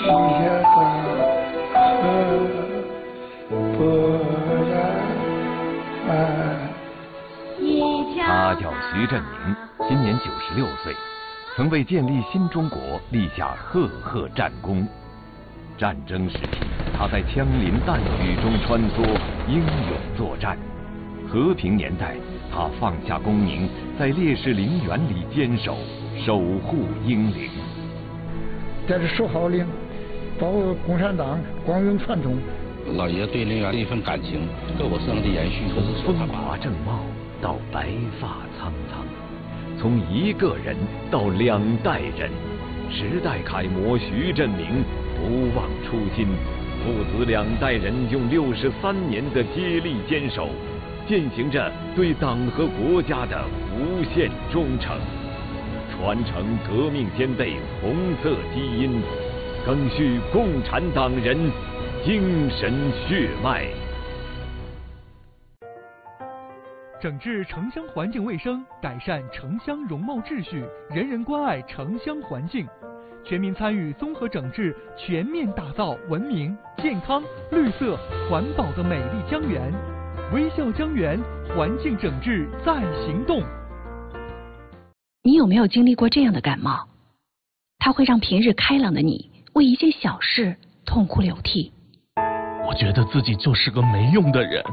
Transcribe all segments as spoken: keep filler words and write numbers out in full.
他叫徐振明，今年九十六岁，曾为建立新中国立下赫赫战功。战争时期，他在枪林弹雨中穿梭，英勇作战；和平年代，他放下功名，在烈士陵园里坚守，守护英灵。 这是守号令，保卫共产党光荣传统。 老爷对陵园的一份感情，各我生的延续，都是风华正茂到白发苍苍，从一个人到两代人，时代楷模徐振明不忘初心，父子两代人用六十三年的接力坚守，践行着对党和国家的无限忠诚，传承革命先辈红色基因，更续共产党人精神血脉。 整治城乡环境卫生，改善城乡容貌秩序，人人关爱城乡环境，全民参与综合整治，全面打造文明、健康、绿色、环保的美丽江源。微笑江源，环境整治在行动。 你有没有经历过这样的感冒？它会让平日开朗的你为一件小事痛哭流涕。 我觉得自己就是个没用的人。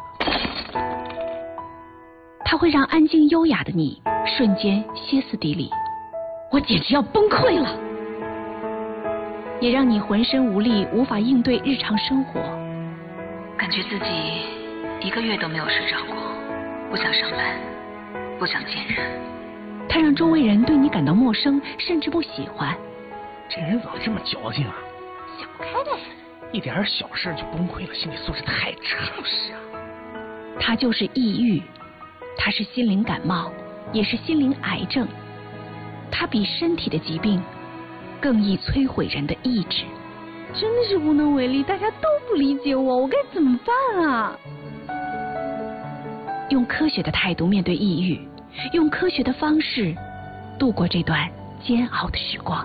它会让安静优雅的你瞬间歇斯底里，我简直要崩溃了。也让你浑身无力，无法应对日常生活， 感觉自己一个月都没有睡着过，不想上班，不想见人。 它让周围人对你感到陌生，甚至不喜欢。 这人怎么这么矫情啊？ 想不开呗， 一点小事就崩溃了，心理素质太差。 就是啊， 它就是抑郁，它是心灵感冒，也是心灵癌症。它比身体的疾病更易摧毁人的意志。 真的是无能为力，大家都不理解我，我该怎么办啊？ 用科学的态度面对抑郁，用科学的方式度过这段煎熬的时光。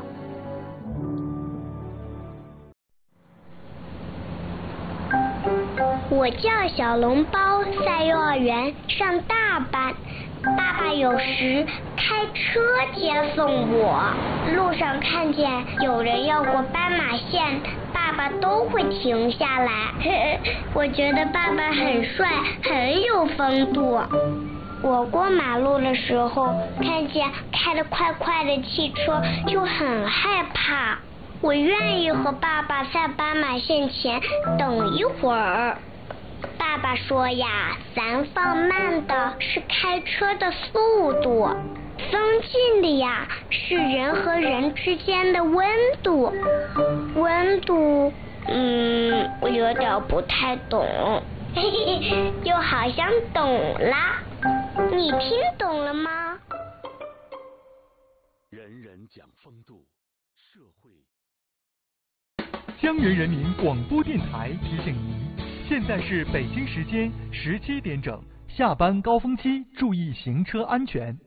我叫小笼包，在幼儿园上大班。爸爸有时开车接送我，路上看见有人要过斑马线，爸爸都会停下来。我觉得爸爸很帅，很有风度。我过马路的时候，看见开得快快的汽车，就很害怕。我愿意和爸爸在斑马线前等一会儿。爸爸说呀，咱放慢的是开车的速度，放近的呀是人和人之间的温度。温度，嗯，我有点不太懂，嘿嘿，又好像懂啦。你听懂了吗？ 人人讲风度，社会。 江源人民广播电台提醒您。现在是北京时间十七点整，下班高峰期，注意行车安全。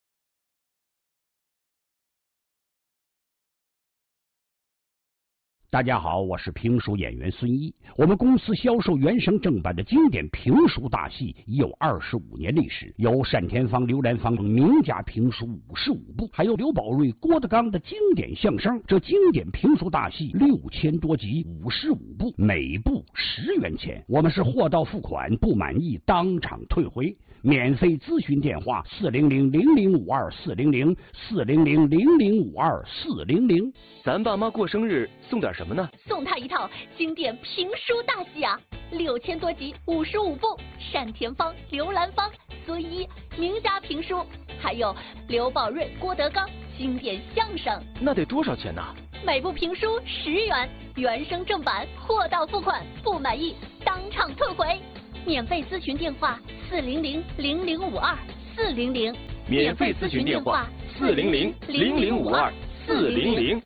大家好，我是评书演员孙一。我们公司销售原声正版的经典评书大戏已有二十五年历史，有单田芳、刘兰芳等名家评书五十五部，还有刘宝瑞、郭德纲的经典相声。这经典评书大戏六千多集，五十五部，每部十元钱。我们是货到付款，不满意当场退回。免费咨询电话：四零零零零五二四零零四零零零零五二四零零。 咱爸妈过生日送点什么呢？ 送他一套经典评书大戏啊，六千多集，五十五部，单田芳、刘兰芳、孙一名家评书，还有刘宝瑞、郭德纲经典相声。 那得多少钱呢？ 每部评书十元，原声正版，货到付款，不满意当场退回。免费咨询电话：四零零零零五二四零零。 免费咨询电话：四零零零零五二四零零。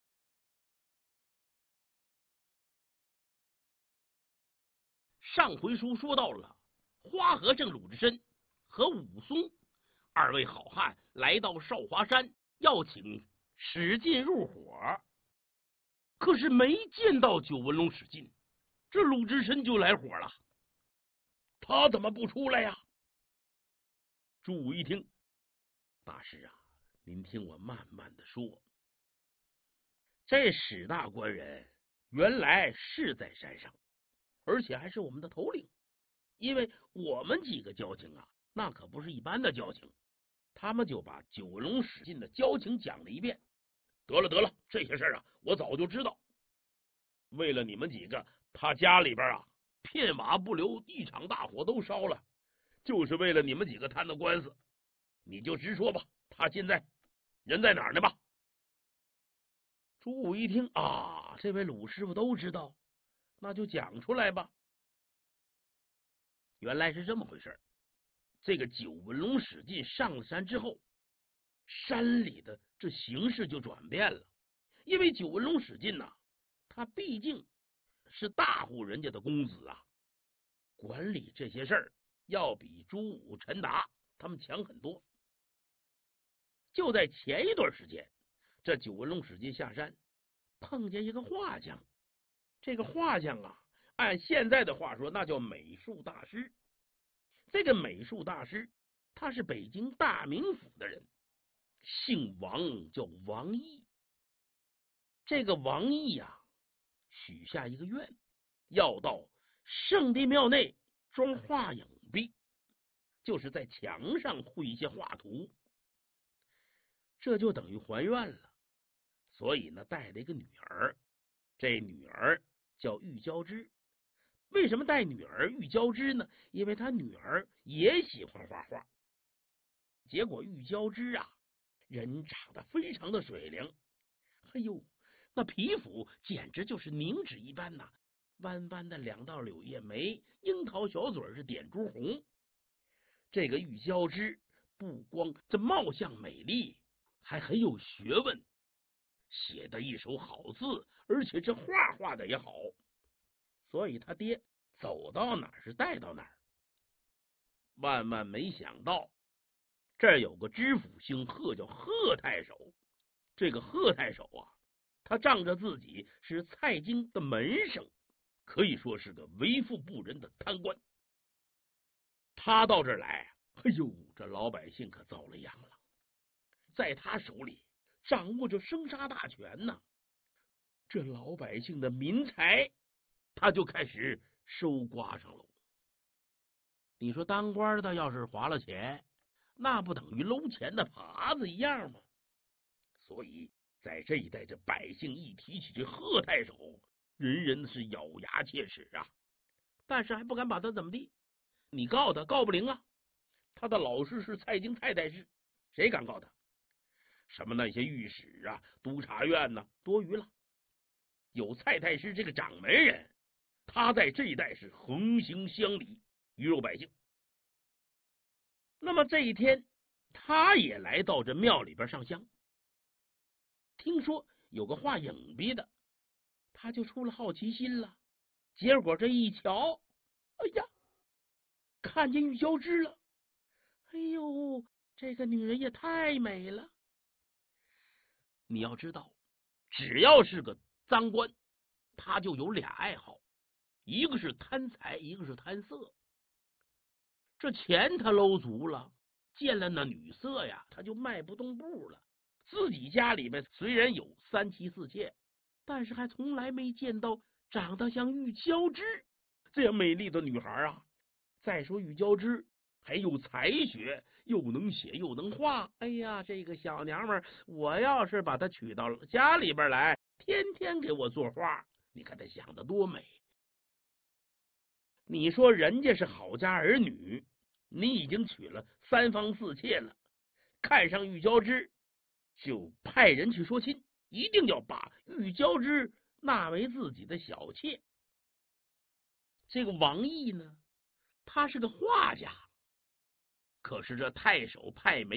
上回书说到了花和尚鲁智深和武松二位好汉来到少华山，要请史进入伙。 可是没见到九纹龙史进，这鲁智深就来火了。他怎么不出来呀？朱武一听，大师啊，您听我慢慢的说。这史大官人原来是在山上，而且还是我们的头领，因为我们几个交情啊，那可不是一般的交情。他们就把九纹龙史进的交情讲了一遍。得了得了，这些事儿啊，我早就知道。为了你们几个，他家里边啊，片瓦不留，一场大火都烧了，就是为了你们几个摊的官司。你就直说吧，他现在人在哪儿呢吧？朱武一听啊，这位鲁师傅都知道，那就讲出来吧。原来是这么回事，这个九纹龙史进上了山之后，山里的这形势就转变了。因为九纹龙史进呐、啊，他毕竟是大户人家的公子啊，管理这些事儿要比朱武、陈达他们强很多。就在前一段时间，这九纹龙史进下山碰见一个画匠，这个画匠啊，按现在的话说，那叫美术大师。这个美术大师他是北京大名府的人，姓王，叫王毅。这个王毅呀、啊，许下一个愿，要到圣地庙内装画影壁，就是在墙上绘一些画图，这就等于还愿了。所以呢，带了一个女儿，这女儿叫玉娇枝。为什么带女儿玉娇枝呢？因为他女儿也喜欢画画。结果玉娇枝啊，人长得非常的水灵，哎呦，那皮肤简直就是凝脂一般呐、啊，弯弯的两道柳叶眉，樱桃小嘴是点珠红。这个玉娇枝不光这貌相美丽，还很有学问，写的一手好字，而且这画画的也好。所以他爹走到哪儿是带到哪儿。万万没想到，这儿有个知府姓贺，叫贺太守。这个贺太守啊，他仗着自己是蔡京的门生，可以说是个为富不仁的贪官。他到这儿来，哎呦，这老百姓可遭了殃了。在他手里掌握着生杀大权呐、啊，这老百姓的民财他就开始收刮上喽。你说当官的要是花了钱，那不等于搂钱的耙子一样吗？所以在这一带，这百姓一提起这贺太守，人人是咬牙切齿啊，但是还不敢把他怎么地。你告他告不灵啊，他的老师是蔡京蔡太师，谁敢告他？什么那些御史啊、督察院呐、啊，多余了。有蔡太师这个掌门人，他在这一带是横行乡里，鱼肉百姓。那么这一天，他也来到这庙里边上香。听说有个画影壁的，他就出了好奇心了。结果这一瞧，哎呀，看见玉娇枝了。哎呦，这个女人也太美了。你要知道，只要是个赃官，他就有俩爱好，一个是贪财，一个是贪色。这钱他搂足了，见了那女色呀，他就迈不动步了。自己家里面虽然有三妻四妾，但是还从来没见到长得像玉娇枝这样美丽的女孩啊。再说玉娇枝还有才学，又能写又能画。哎呀，这个小娘们儿，我要是把她娶到家里边来，天天给我作画，你看她想得多美。你说人家是好家儿女，你已经娶了三房四妾了，看上玉娇枝，就派人去说亲，一定要把玉娇枝纳为自己的小妾。这个王毅呢，他是个画家，可是这太守派没